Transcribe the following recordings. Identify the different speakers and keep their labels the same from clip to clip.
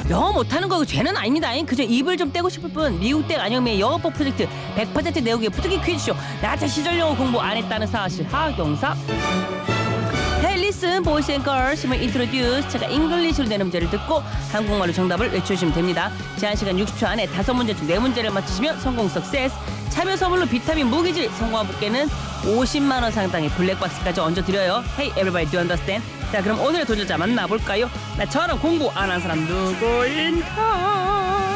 Speaker 1: 영어 못하는 거 죄는 아닙니다. 그저 입을 좀 떼고 싶을 뿐. 미국대 안영미의 영어법 프로젝트 100% 내우기 부득이 퀴즈쇼. 나자 시절 영어 공부 안 했다는 사실 하경사. Hey listen boys and girls, me introduce. 제가 잉글리시로 내는 문제를 듣고 한국말로 정답을 외쳐주시면 됩니다. 제한 시간 60초 안에 5문제 중 4문제를 맞히시면 성공 석세스. 참여 선물로 비타민 무기질 성공한 분께는 50만 원 상당의 블랙박스까지 얹어드려요. Hey everybody, do you understand? 자, 그럼 오늘의 도전자 만나볼까요? 나처럼 공부 안 한 사람 누구인가?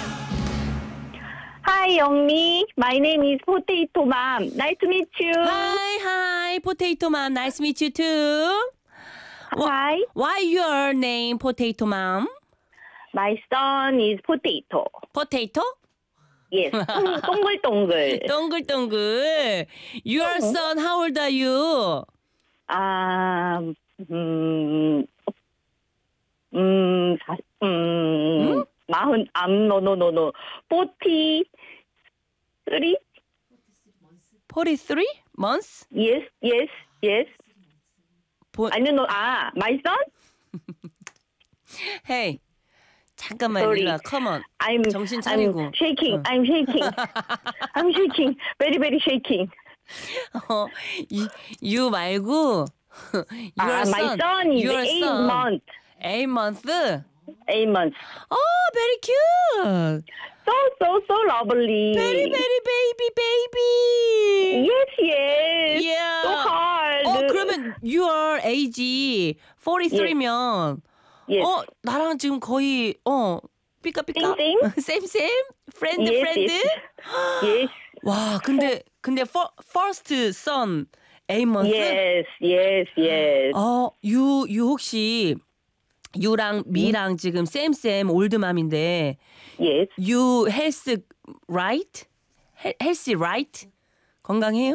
Speaker 2: Hi, 영미. My name is Potato Mom. Nice to meet you.
Speaker 1: Hi, Potato Mom. Nice to meet you too.
Speaker 2: Hi.
Speaker 1: Why your name Potato Mom?
Speaker 2: My son is Potato.
Speaker 1: Potato?
Speaker 2: Yes. 동글동글.
Speaker 1: 동글동글. Your son, how old are you?
Speaker 2: no. 43?
Speaker 1: 43 months?
Speaker 2: Yes. I don't know. My son?
Speaker 1: Hey, 잠깐만,
Speaker 2: Sorry.
Speaker 1: 일로와. Come on.
Speaker 2: I'm
Speaker 1: 정신 차리고.
Speaker 2: I'm shaking. I'm shaking. Very, very shaking.
Speaker 1: You 말고 your
Speaker 2: My son is
Speaker 1: your
Speaker 2: 8
Speaker 1: son.
Speaker 2: months.
Speaker 1: 8 months?
Speaker 2: 8 months.
Speaker 1: Oh, very cute.
Speaker 2: So lovely.
Speaker 1: Very baby.
Speaker 2: Yes.
Speaker 1: Yeah.
Speaker 2: So hard.
Speaker 1: 그러면 your age 43면
Speaker 2: Yes.
Speaker 1: 나랑 지금 거의 삐까삐까.
Speaker 2: Same.
Speaker 1: same? friend?
Speaker 2: Yes.
Speaker 1: 와, 근데 first son 8 months?
Speaker 2: Yes.
Speaker 1: you 혹시 유랑 미랑 지금 same 올드맘인데
Speaker 2: Yes.
Speaker 1: you health right? healthy right? 건강해요?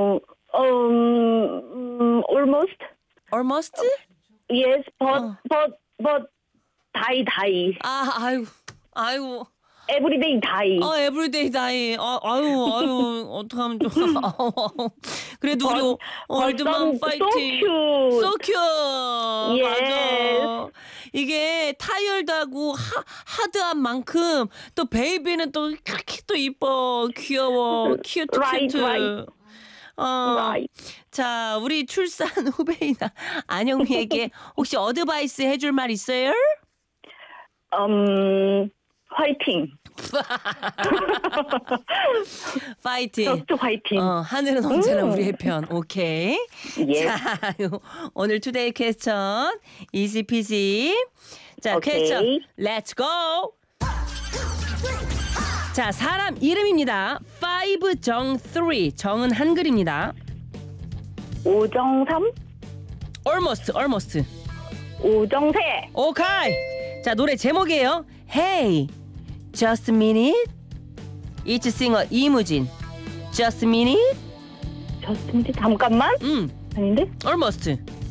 Speaker 2: Almost.
Speaker 1: almost?
Speaker 2: Yes, but die.
Speaker 1: 아이고.
Speaker 2: Everyday die.
Speaker 1: everyday die. 아유, 어떡하면 좋아. 그래도 우리 올드맘 파이팅. So cute.
Speaker 2: Yes.
Speaker 1: 맞아. 이게 타이어드하고 하드한 만큼 또 베이비는 또 그렇게 또 이뻐, 귀여워, 큐트.
Speaker 2: Right. Right.
Speaker 1: 자, 우리 출산 후배이나 안영미에게 혹시 어드바이스 해줄 말 있어요?
Speaker 2: 화이팅.
Speaker 1: 파이팅.
Speaker 2: Just 화이팅.
Speaker 1: 하늘은 언제나 우리의 편. 오케이.
Speaker 2: Yes.
Speaker 1: 자, 오늘 투데이 퀘스천 이지 피지. 자,
Speaker 2: 오케이.
Speaker 1: 퀘스천 렛츠 고. 자, 사람 이름입니다. 5정3. 정은 한글입니다.
Speaker 2: 오정삼?
Speaker 1: almost.
Speaker 2: 오정세.
Speaker 1: 오케이. 자, 노래 제목이에요. Hey, just a minute. It's singer 이무진. Just a minute.
Speaker 2: 잠깐만?
Speaker 1: 음,
Speaker 2: 아닌데?
Speaker 1: almost.